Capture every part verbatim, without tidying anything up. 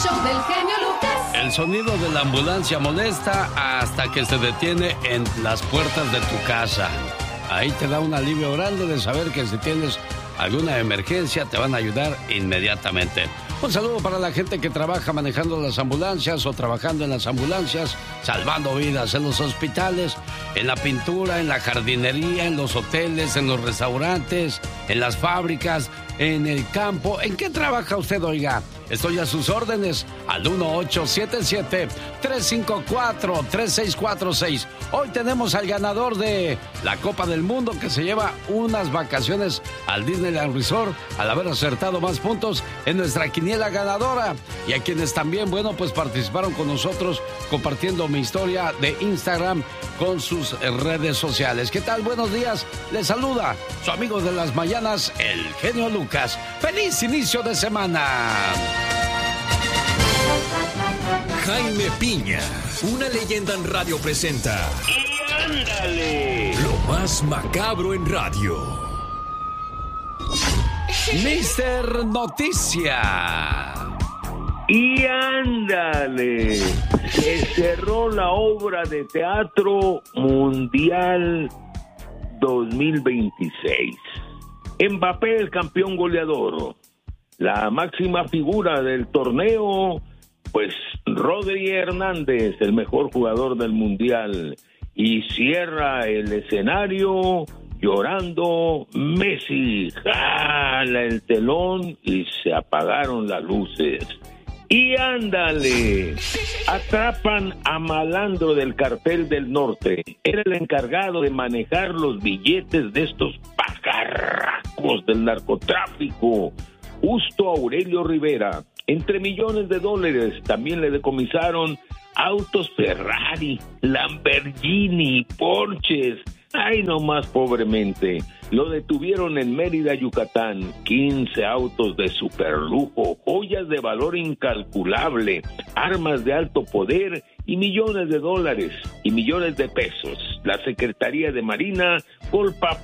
show del genio Lucas. El sonido de la ambulancia molesta hasta que se detiene en las puertas de tu casa. Ahí te da un alivio grande de saber que si tienes alguna emergencia te van a ayudar inmediatamente. Un saludo para la gente que trabaja manejando las ambulancias o trabajando en las ambulancias, salvando vidas en los hospitales, en la pintura, en la jardinería, en los hoteles, en los restaurantes, en las fábricas, en el campo. ¿En qué trabaja usted, oiga? Estoy a sus órdenes al uno ocho siete siete, tres cinco cuatro, tres seis cuatro seis. Hoy tenemos al ganador de la Copa del Mundo que se lleva unas vacaciones al Disneyland Resort al haber acertado más puntos en nuestra quiniela ganadora. Y a quienes también, bueno, pues participaron con nosotros compartiendo mi historia de Instagram con sus redes sociales. ¿Qué tal? Buenos días. Les saluda su amigo de las mañanas, el genio Lucas. ¡Feliz inicio de semana! Jaime Piña, una leyenda en radio presenta. ¡Y ándale! Lo más macabro en radio. mister Noticia. ¡Y ándale! Se cerró la obra de teatro Mundial dos mil veintiséis. Mbappé, el campeón goleador. La máxima figura del torneo, pues Rodri Hernández, el mejor jugador del Mundial. Y cierra el escenario llorando Messi. Jala el telón y se apagaron las luces. Y ándale, atrapan a malandro del Cartel del Norte. Era el encargado de manejar los billetes de estos pajarracos del narcotráfico. Justo Aurelio Rivera. Entre millones de dólares también le decomisaron autos Ferrari, Lamborghini, Porsches. Ay, nomás pobremente. Lo detuvieron en Mérida, Yucatán. quince autos de superlujo, joyas de valor incalculable, armas de alto poder y millones de dólares y millones de pesos. La Secretaría de Marina golpa,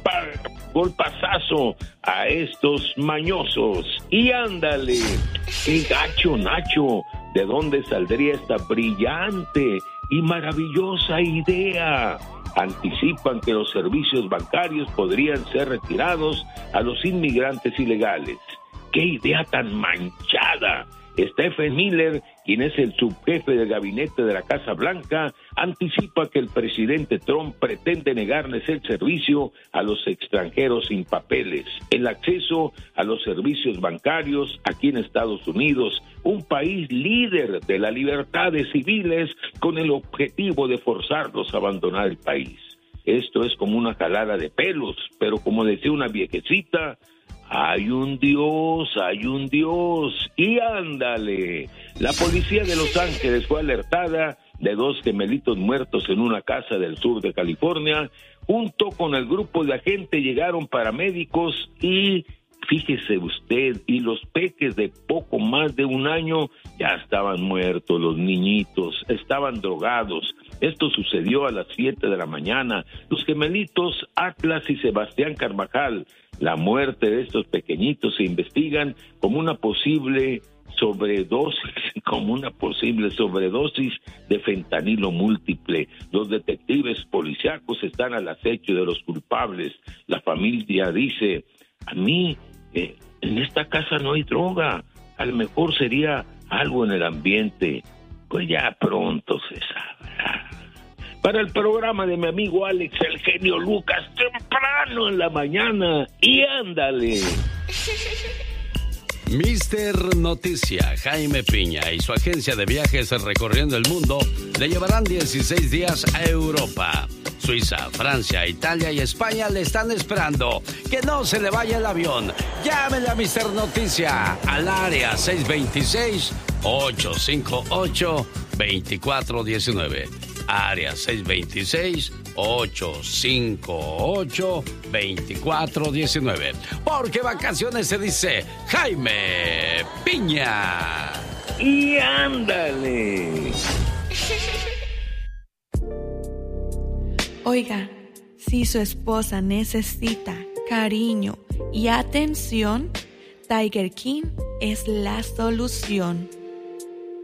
golpazazo a estos mañosos. Y ándale, qué gacho, Nacho. ¿De dónde saldría esta brillante y maravillosa idea? Anticipan que los servicios bancarios podrían ser retirados a los inmigrantes ilegales. ¡Qué idea tan manchada! Stephen Miller, quien es el subjefe del gabinete de la Casa Blanca, anticipa que el presidente Trump pretende negarles el servicio a los extranjeros sin papeles, el acceso a los servicios bancarios aquí en Estados Unidos, un país líder de las libertades civiles, con el objetivo de forzarlos a abandonar el país. Esto es como una jalada de pelos, pero como decía una viejecita, hay un Dios, hay un Dios, y ándale. La policía de Los Ángeles fue alertada de dos gemelitos muertos en una casa del sur de California. Junto con el grupo de agentes llegaron paramédicos y, fíjese usted, y los peques de poco más de un año ya estaban muertos, los niñitos, estaban drogados. Esto sucedió a las siete de la mañana. Los gemelitos Atlas y Sebastián Carvajal. La muerte de estos pequeñitos se investigan como una posible sobredosis, como una posible sobredosis de fentanilo múltiple. Los detectives policíacos están al acecho de los culpables. La familia dice, a mí, eh, en esta casa no hay droga, a lo mejor sería algo en el ambiente. Pues ya pronto se sabrá. Para el programa de mi amigo Alex, el genio Lucas, temprano en la mañana, y ándale. mister Noticia, Jaime Piña y su agencia de viajes recorriendo el mundo le llevarán dieciséis días a Europa. Suiza, Francia, Italia y España le están esperando. Que no se le vaya el avión. Llámele a mister Noticia al área seis dos seis, ocho cinco ocho, dos cuatro uno nueve. Área seis dos seis, ocho cinco ocho, dos cuatro uno nueve. Porque vacaciones se dice Jaime Piña. Y ándale. Oiga, si su esposa necesita cariño y atención, Tiger King es la solución.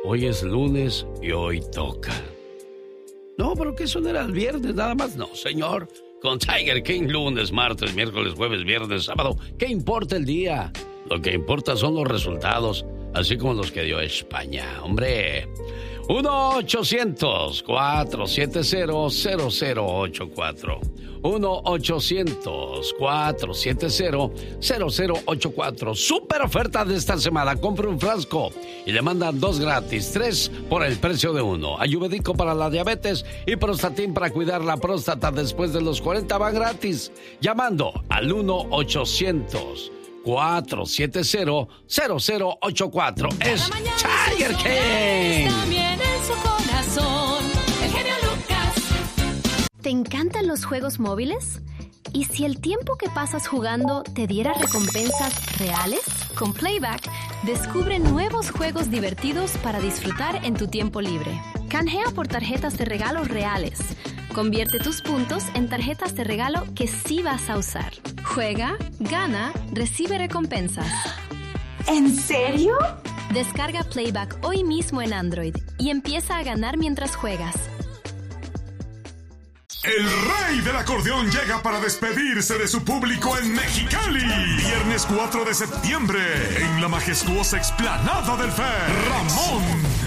hoy es lunes y hoy toca. No, pero que eso no era el viernes nada más. No, señor. Con Tiger King, lunes, martes, miércoles, jueves, viernes, sábado. ¿Qué importa el día? Lo que importa son los resultados, así como los que dio España. Hombre, uno ochocientos, cuatro siete cero, cero cero ocho cuatro. uno ochocientos, cuatro siete cero, cero cero ocho cuatro. Super oferta de esta semana. Compre un frasco y le mandan dos gratis, tres por el precio de uno. Ayurvédico para la diabetes y Prostatin para cuidar la próstata después de los cuarenta va gratis. Llamando al uno ochocientos, cuatro siete cero, cero cero ocho cuatro. Es Tiger King. También en su corazón, el genio Lucas. ¿Te encantan los juegos móviles? ¿Y si el tiempo que pasas jugando te diera recompensas reales? Con Playback, descubre nuevos juegos divertidos para disfrutar en tu tiempo libre. Canjea por tarjetas de regalo reales. Convierte tus puntos en tarjetas de regalo que sí vas a usar. Juega, gana, recibe recompensas. ¿En serio? Descarga Playback hoy mismo en Android y empieza a ganar mientras juegas. El rey del acordeón llega para despedirse de su público en Mexicali. Viernes cuatro de septiembre, en la majestuosa explanada del F E R, Ramón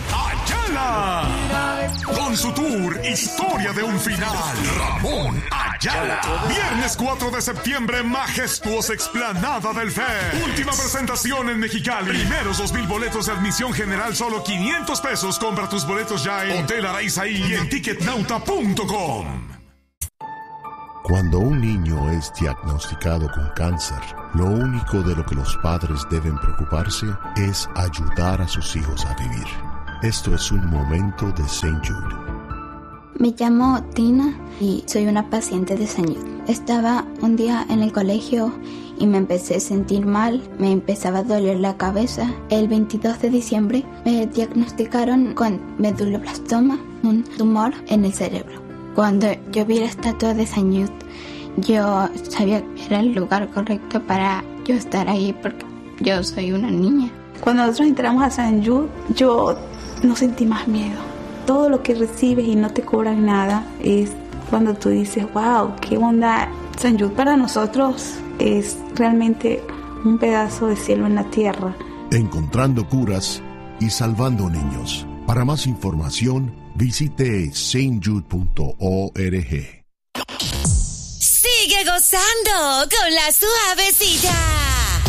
Ayala. Con su tour Historia de un Final, Ramón Ayala. Viernes cuatro de septiembre, majestuosa explanada del F E R. Última presentación en Mexicali. Primeros dos mil boletos de admisión general, solo quinientos pesos. Compra tus boletos ya en Hotel Araizaí y en ticketnauta punto com. Cuando un niño es diagnosticado con cáncer, lo único de lo que los padres deben preocuparse es ayudar a sus hijos a vivir. Esto es un momento de Saint Jude. Me llamo Tina y soy una paciente de Saint Jude. Estaba un día en el colegio y me empecé a sentir mal, me empezaba a doler la cabeza. El veintidós de diciembre me diagnosticaron con medulloblastoma, un tumor en el cerebro. Cuando yo vi la estatua de Saint Jude, yo sabía que era el lugar correcto para yo estar ahí porque yo soy una niña. Cuando nosotros entramos a Saint Jude, yo no sentí más miedo. Todo lo que recibes y no te cobran nada es cuando tú dices, wow, qué bondad. Saint Jude para nosotros es realmente un pedazo de cielo en la tierra. Encontrando curas y salvando niños. Para más información, visite saint jude punto org. Sigue gozando con la suavecita.